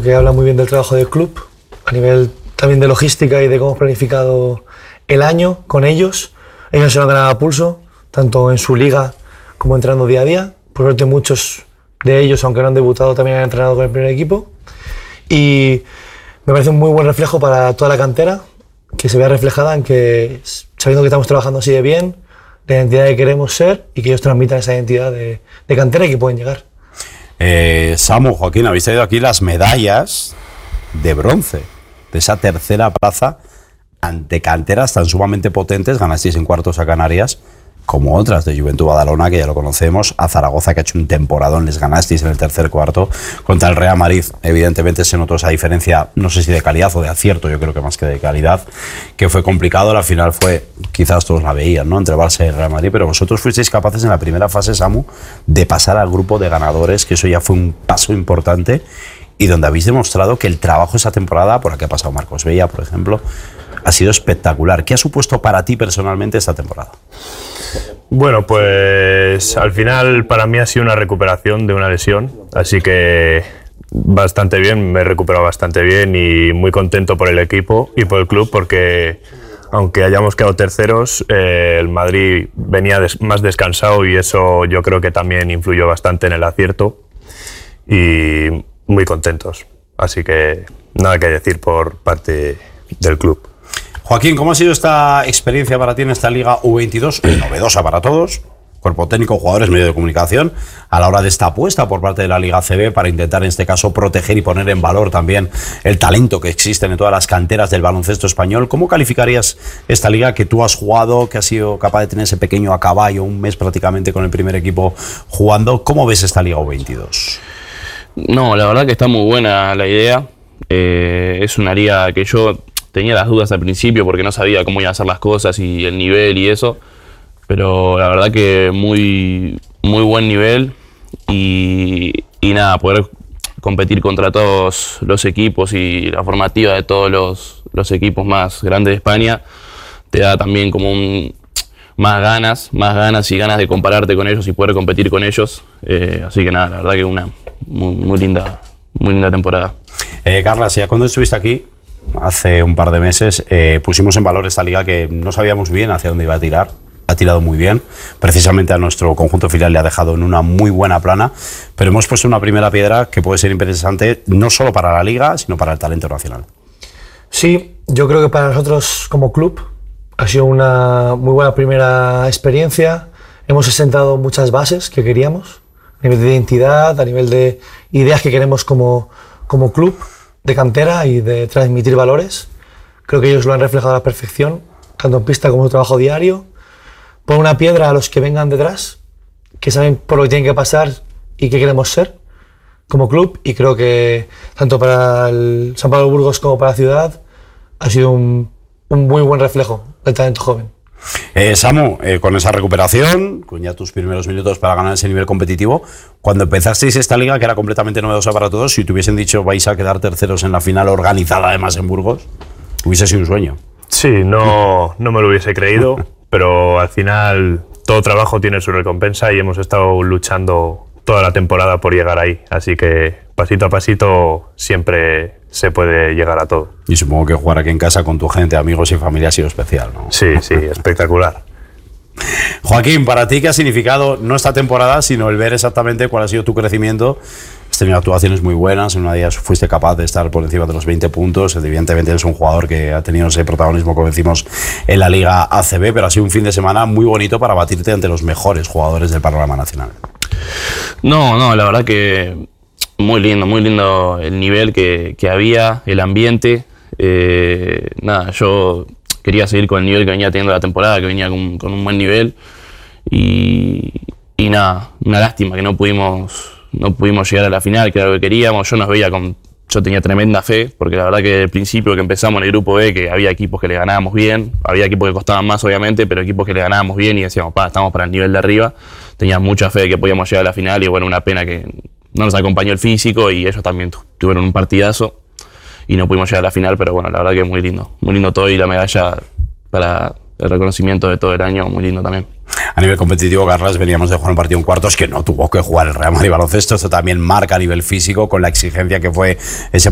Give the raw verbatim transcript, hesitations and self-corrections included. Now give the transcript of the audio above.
que habla muy bien del trabajo del club, a nivel también de logística y de cómo hemos planificado el año con ellos. Ellos se lo han ganado a pulso, tanto en su liga como entrenando día a día. Por suerte muchos de ellos, aunque no han debutado, también han entrenado con el primer equipo. Y me parece un muy buen reflejo para toda la cantera, que se vea reflejada en que, sabiendo que estamos trabajando así de bien, la identidad que queremos ser y que ellos transmitan esa identidad de, de cantera y que pueden llegar. Eh, Samu, Joaquín, habéis traído aquí las medallas de bronce de esa tercera plaza ante canteras tan sumamente potentes. Ganasteis en cuartos a Canarias, como otras de Juventud Badalona, que ya lo conocemos, a Zaragoza, que ha hecho un temporadón, les ganasteis en el tercer cuarto, contra el Real Madrid. Evidentemente se notó esa diferencia, no sé si de calidad o de acierto, yo creo que más que de calidad, que fue complicado. La final fue, quizás todos la veían, ¿no?, entre Barça y el Real Madrid, pero vosotros fuisteis capaces en la primera fase, Samu, de pasar al grupo de ganadores, que eso ya fue un paso importante, y donde habéis demostrado que el trabajo esa temporada, por aquí ha pasado Marcos Bella, por ejemplo, ha sido espectacular. ¿Qué ha supuesto para ti personalmente esta temporada? Bueno, pues al final para mí ha sido una recuperación de una lesión, así que bastante bien, me he recuperado bastante bien y muy contento por el equipo y por el club, porque aunque hayamos quedado terceros, eh, el Madrid venía des- más descansado y eso yo creo que también influyó bastante en el acierto, y muy contentos, así que nada que decir por parte del club. Joaquín, ¿cómo ha sido esta experiencia para ti en esta Liga U veintidós, novedosa para todos, cuerpo técnico, jugadores, medio de comunicación, a la hora de esta apuesta por parte de la Liga A C B para intentar en este caso proteger y poner en valor también el talento que existe en todas las canteras del baloncesto español? ¿Cómo calificarías esta liga que tú has jugado, que has sido capaz de tener ese pequeño a caballo, un mes prácticamente con el primer equipo jugando? ¿Cómo ves esta Liga U veintidós? No, la verdad que está muy buena la idea. Eh, es una liga que yo tenía las dudas al principio porque no sabía cómo iban a ser las cosas y el nivel y eso, pero la verdad que muy, muy buen nivel y, y nada, poder competir contra todos los equipos y la formativa de todos los, los equipos más grandes de España te da también como un, más ganas, más ganas y ganas de compararte con ellos y poder competir con ellos. Eh, así que nada, la verdad que una muy, muy linda, muy linda temporada. Eh, Carla, ya cuando estuviste aquí hace un par de meses, eh, pusimos en valor esta liga que no sabíamos bien hacia dónde iba a tirar. Ha tirado muy bien, precisamente a nuestro conjunto filial le ha dejado en una muy buena plana, pero hemos puesto una primera piedra que puede ser interesante no solo para la liga, sino para el talento nacional. Sí, yo creo que para nosotros como club ha sido una muy buena primera experiencia. Hemos asentado muchas bases que queríamos, a nivel de identidad, a nivel de ideas que queremos como, como club de cantera y de transmitir valores. Creo que ellos lo han reflejado a la perfección, tanto en pista como en su trabajo diario. Pon una piedra a los que vengan detrás, que saben por lo que tienen que pasar y qué queremos ser como club, y creo que tanto para el San Pablo Burgos como para la ciudad ha sido un, un muy buen reflejo del talento joven. Eh, Samu, eh, con esa recuperación, con ya tus primeros minutos para ganar ese nivel competitivo, cuando empezasteis esta liga que era completamente novedosa para todos, si te hubiesen dicho vais a quedar terceros en la final organizada además en Burgos, hubiese sido un sueño. Sí, no, no me lo hubiese creído, pero al final todo trabajo tiene su recompensa y hemos estado luchando toda la temporada por llegar ahí, así que pasito a pasito siempre se puede llegar a todo. Y supongo que jugar aquí en casa con tu gente, amigos y familia ha sido especial, ¿no? Sí, sí, espectacular. Joaquín, ¿para ti qué ha significado no esta temporada, sino el ver exactamente cuál ha sido tu crecimiento? Has tenido actuaciones muy buenas, en una de ellas fuiste capaz de estar por encima de los veinte puntos, evidentemente eres un jugador que ha tenido ese protagonismo, como decimos, en la Liga A C B, pero ha sido un fin de semana muy bonito para batirte ante los mejores jugadores del panorama nacional. No, no, la verdad que muy lindo, muy lindo el nivel que, que había, el ambiente. Eh, nada, yo quería seguir con el nivel que venía teniendo la temporada, que venía con, con un buen nivel. Y, y nada, una lástima que no pudimos, no pudimos llegar a la final, que era lo que queríamos. Yo nos veía con, yo tenía tremenda fe, porque la verdad que al principio que empezamos en el grupo B, que había equipos que le ganábamos bien, había equipos que costaban más obviamente, pero equipos que le ganábamos bien y decíamos, pa, estamos para el nivel de arriba. Tenía mucha fe de que podíamos llegar a la final y bueno, una pena que no nos acompañó el físico y ellos también tuvieron un partidazo y no pudimos llegar a la final, pero bueno, la verdad que es muy lindo, muy lindo todo y la medalla para el reconocimiento de todo el año, muy lindo también. A nivel competitivo, Carlas, veníamos de jugar un partido en cuartos que no tuvo que jugar el Real Madrid baloncesto, esto también marca a nivel físico con la exigencia que fue ese